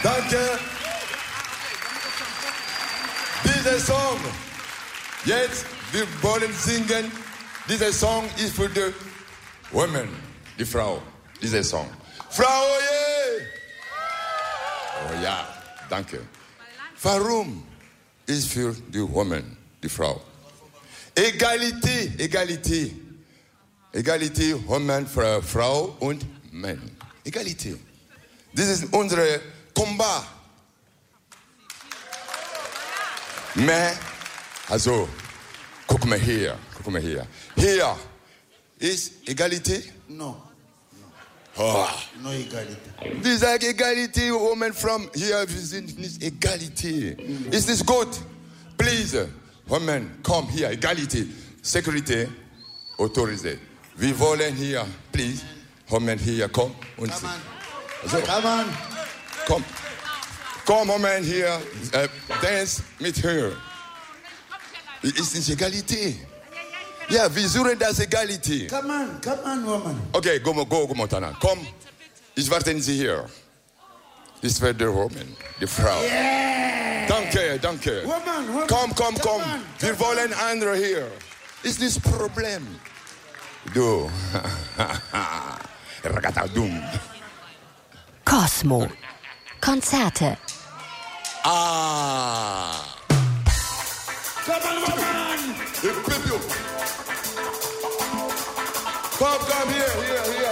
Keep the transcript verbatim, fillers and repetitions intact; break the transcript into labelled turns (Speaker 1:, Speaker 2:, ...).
Speaker 1: Danke. Dieser Song, jetzt, wir wollen singen. Dieser Song ist für die Women, die Frau. Dieser Song. Frau, yeah. Oh ja, danke. Warum ist für die Women, die Frau? Egalität, Egalität. Egalität, Women, Frau und Mann. Egalität. Das ist unser Combat. Mais, also, guck mal hier, guck mal hier. Hier ist Egalität?
Speaker 2: No.
Speaker 1: Oh.
Speaker 2: No Egalität.
Speaker 1: Wir sagen Egalität, Women from hier, wir sind nicht Egalität. Mm. Ist nicht gut? Please, Women, komm hier, Egalität. Security, autorisiert. Wir wollen hier, please, Women hier, komm. Und
Speaker 2: Come on.
Speaker 1: Also,
Speaker 2: Come on.
Speaker 1: Komm. Komm, Women hier, äh, dance mit her. Ist nicht Egalität. Ja, wir suchen das Egalität.
Speaker 2: Come on, come on, woman.
Speaker 1: Okay, go, go, go, Montana. Komm, ich warte Sie hier. Ich werde die Woman, die Frau.
Speaker 2: Yeah.
Speaker 1: Danke, danke.
Speaker 2: Woman, woman.
Speaker 1: Komm, komm, komm.
Speaker 2: On,
Speaker 1: wir wollen andere hier. Ist das Problem? Du. Ragatadum.
Speaker 3: Cosmo. Konzerte.
Speaker 1: Ah.
Speaker 2: Come on, woman.
Speaker 1: Come, come here, here, here.